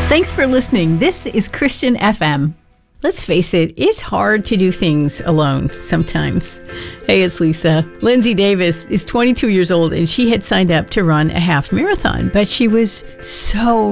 Thanks for listening. This is Christian FM. Let's face it, it's hard to do things alone sometimes. Hey, it's Lisa. Lindsay Davis is 22 years old, and she had signed up to run a half marathon, but she was so